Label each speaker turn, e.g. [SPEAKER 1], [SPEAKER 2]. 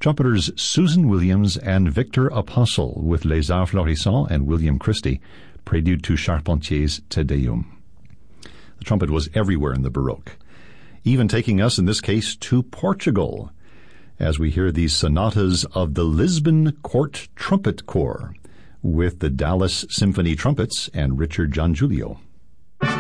[SPEAKER 1] Trumpeters Susan Williams and Victor Apostle with Les Arts Florissants and William Christie, prelude to Charpentier's Te Deum. The trumpet was everywhere in the Baroque, even taking us in this case to Portugal, as we hear these sonatas of the Lisbon Court Trumpet Corps with the Dallas Symphony Trumpets and Richard Giangiulio.